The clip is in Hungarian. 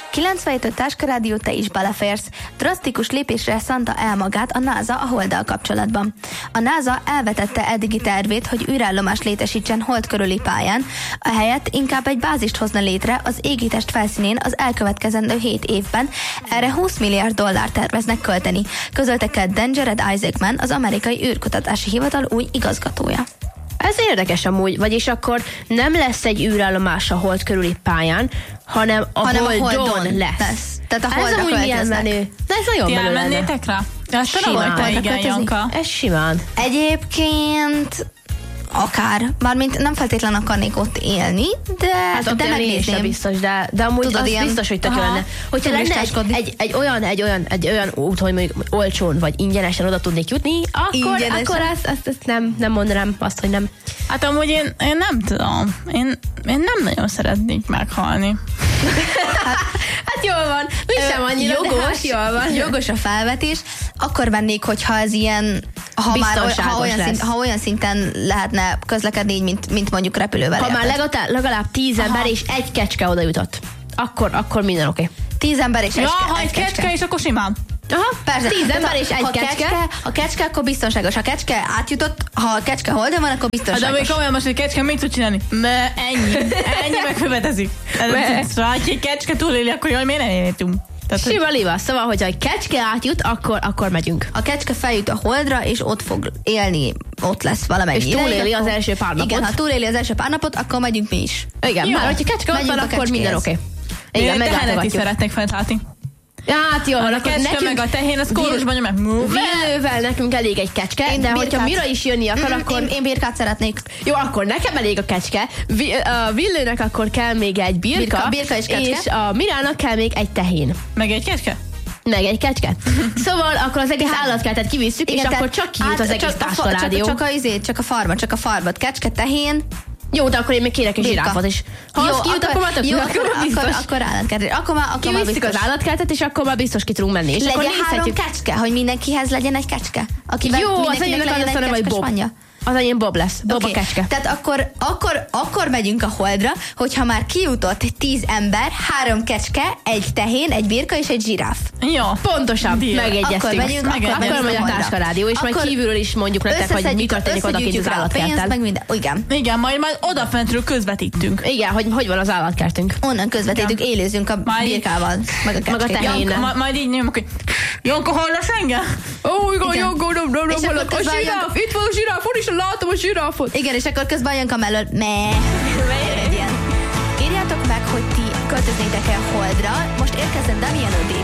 97 Táskarádió, te is beleférsz. Drasztikus lépésre szánta el magát a NASA a Holddal kapcsolatban. A NASA elvetette eddigi tervét, hogy űrállomást létesítsen Hold körüli pályán, ehelyett inkább egy bázist hozna létre az égitest felszínén az elkövetkezendő 7 évben. Erre $20 milliárd terveznek költeni, közölte kedden Jared Isaacman, az amerikai űrkutatási hivatal új igazgatója. Ez érdekes amúgy, vagyis akkor nem lesz egy űrállomás a Hold körüli pályán, hanem a Holdon lesz. Tehát a Holdra költöznek. De ez nagyon Ti menő lenne. elmennétek rá? Simán. Igen, Janka. Ez simán. Egyébként akár, mármint nem feltétlenül akarnék ott élni, de, Hát ott de élni megnézném. sem biztos, de amúgy Tudod, az ilyen- biztos, hogy tök jó Aha. lenne. Hogyha lenne egy olyan út, hogy mondjuk olcsón vagy ingyenesen oda tudnék jutni, akkor ezt nem mondanám azt, hogy nem. Hát amúgy én nem tudom. Én nem nagyon szeretnék meghalni. Hát jól van, mi sem annyira, Jogos, jól van. jogos a felvetés. Akkor vennék, hogyha ez ilyen, ha olyan szinten lehetne közlekedni, így, mint mondjuk repülővel. Ha már érted? legalább 10 ember és egy kecske oda jutott, akkor minden oké. 10 ember és Ja, ha egy kecske is, akkor simán. Aha, Persze. 10 ember és egy kecske. A kecske, akkor biztonságos. Ha a kecske átjutott, ha a kecske Holdon van, akkor Hát de biztonságos. még komolyan most egy kecske mit tud csinálni? Ennyi megkövetezik. Szóval, ha egy kecske túléli, akkor jól miért nem éltünk? Sima liva, szóval, hogyha egy kecske átjut, akkor megyünk. A kecske feljut a Holdra, és ott fog élni, ott lesz valamennyi És ideig, túléli akkor- az első pár napot. Igen, ha túléli az első pár napot, akkor megyünk mi is. Igen, Jó. már hogyha kecske ott van, Megyünk a akkor minden kecskéhez. oké. Igen, Én tehenet is meglátogatjuk. szeretnék fent látni. Ja, hát jó, A akkor kecske meg a tehén, az kórusban nyom meg. Villővel nekünk elég egy kecske, de hogyha Mira is jönni akar, akkor... Én birkát szeretnék. Jó, akkor nekem elég a kecske. A Villőnek akkor kell még egy birka Birka és kecske. és a Mirának kell még egy tehén. Meg egy kecske? Meg egy kecske. Szóval akkor az egész állatkertet kivisszük, és akkor csak kijut az egész Táskarádió. Csak a farmat. Kecske, tehén. Jó, de akkor én még kérek egy Birka. zsiráfot is. Ha az kijut, akkor már több, akkor állatkert. Akkor már kivisszük az állatkertet, és akkor már biztos ki tudunk menni. És akkor legyen 3 nézhetjük. kecske, hogy mindenkihez legyen egy kecske. Akivel Jó, az mindenkinek enyémnek legyen az a neve, hogy kecskes Bob. anyja. Az enyém Bob lesz. Bob Oké. a kecske. Tehát akkor megyünk a Holdra, hogyha már kijutott 10 ember, 3 kecske, egy tehén, egy birka és egy zsiráf. Jó. Pontosan, Deal. megegyeztünk. Akkor megyünk Akkor megy a Holdra. Táskarádió, és majd Akkor kívülről is mondjuk nektek, hogy mi történik odakint az rá a pénzt, állatkerttel. meg minden. Igen. Igen, majd odafentről közvetítünk. Igen, hogy van az állatkertünk. Onnan közvetítünk, élőzünk a Majd- birkával, meg a Meg a kecskével. tehénnel. Majd így nyomok, hogy Janka, hallasz engem? Ó, Igen. Janka, És akkor a közben zsiráf, itt van a zsiráf, hol is látom a zsiráfot. Igen, és akkor közben jön a mellől, jön egy ilyen. Írjátok meg, hogy ti költöznétek el Holdra. Most érkezzen Damian O'Day